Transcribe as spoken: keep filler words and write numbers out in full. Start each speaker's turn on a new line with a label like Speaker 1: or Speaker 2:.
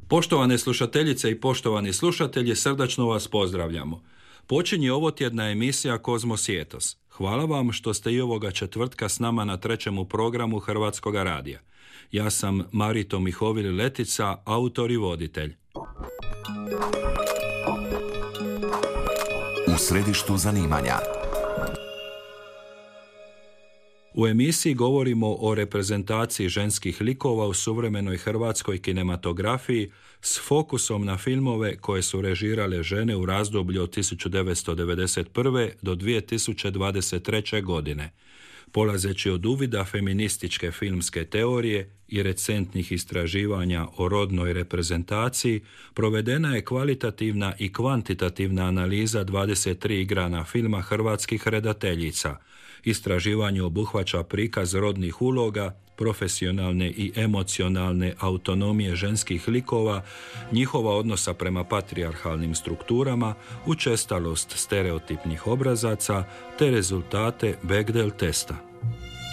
Speaker 1: Poštovane slušateljice i poštovani slušatelji, srdačno vas pozdravljamo. Počinje ovotjedna emisija Kozmosjetos. Hvala vam što ste i ovoga četvrtka s nama na trećemu programu Hrvatskoga radija. Ja sam Marito Mihovil Letica, autor i voditelj.
Speaker 2: U središtu zanimanja.
Speaker 1: U emisiji govorimo o reprezentaciji ženskih likova u suvremenoj hrvatskoj kinematografiji s fokusom na filmove koje su režirale žene u razdoblju od tisuću devetsto devedeset prve. do dvije tisuće dvadeset treće. godine. Polazeći od uvida feminističke filmske teorije i recentnih istraživanja o rodnoj reprezentaciji, provedena je kvalitativna i kvantitativna analiza dvadeset tri igrana filma hrvatskih redateljica. Istraživanje obuhvaća prikaz rodnih uloga, profesionalne i emocionalne autonomije ženskih likova, njihova odnosa prema patrijarhalnim strukturama, učestalost stereotipnih obrazaca te rezultate Bechdel testa.